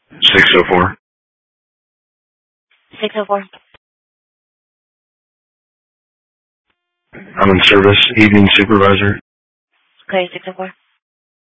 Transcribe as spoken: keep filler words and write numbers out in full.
six oh four. six oh four. I'm in service, evening supervisor. Okay, six oh four.